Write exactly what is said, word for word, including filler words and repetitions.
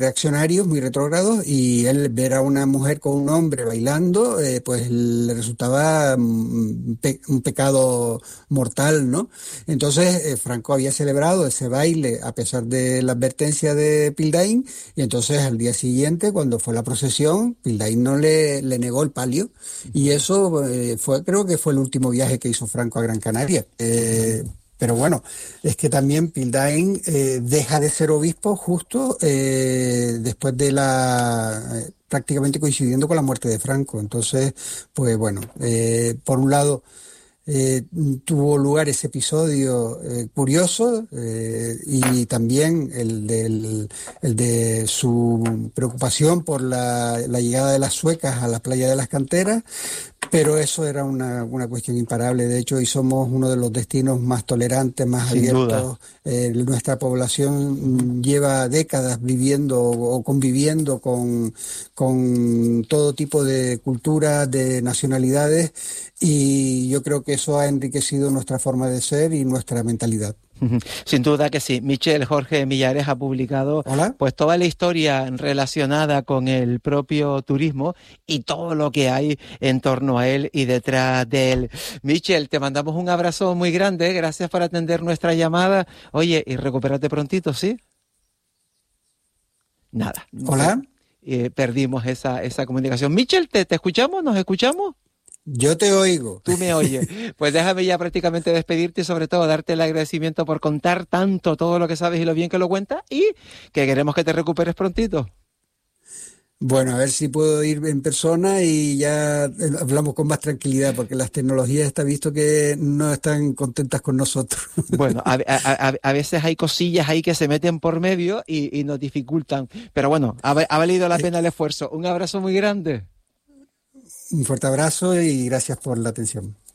reaccionarios, muy retrógrados, y él ver a una mujer con un hombre bailando, eh, pues le resultaba mm, pe- un pecado mortal, ¿no? Entonces eh, Franco había celebrado ese baile a pesar de la advertencia de Pildain, y entonces al día siguiente, cuando fue la procesión, Pildain no le, le negó el palio, y eso eh, fue, creo que fue el último viaje que hizo Franco a Gran Canaria. Eh, pero bueno, es que también Pildain eh, deja de ser obispo justo eh, después de la, eh, prácticamente coincidiendo con la muerte de Franco. Entonces, pues bueno, eh, por un lado eh, tuvo lugar ese episodio eh, curioso eh, y también el, del, el de su preocupación por la, la llegada de las suecas a la playa de las canteras, pero eso era una, una cuestión imparable. De hecho, hoy somos uno de los destinos más tolerantes, más Sin duda. abiertos. Eh, nuestra población mm, lleva décadas viviendo o conviviendo con, con todo tipo de culturas, de nacionalidades, y yo creo que eso ha enriquecido nuestra forma de ser y nuestra mentalidad. Sin duda que sí. Michel Jorge Millares ha publicado ¿Hola? pues toda la historia relacionada con el propio turismo y todo lo que hay en torno a él y detrás de él. Michel, te mandamos un abrazo muy grande. Gracias por atender nuestra llamada. Oye, y recupérate prontito, ¿sí? Nada. Per- ¿Hola? eh, perdimos esa, esa comunicación. Michel, ¿te, te escuchamos? ¿Nos escuchamos? Yo te oigo. Tú me oyes. Pues déjame ya prácticamente despedirte y sobre todo darte el agradecimiento por contar tanto todo lo que sabes y lo bien que lo cuentas y que queremos que te recuperes prontito. Bueno, a ver si puedo ir en persona y ya eh, hablamos con más tranquilidad, porque las tecnologías está visto que no están contentas con nosotros. Bueno, a, a- a- a veces hay cosillas ahí que se meten por medio y, y nos dificultan. Pero bueno, ha, ha valido la pena el esfuerzo. Un abrazo muy grande. Un fuerte abrazo y gracias por la atención.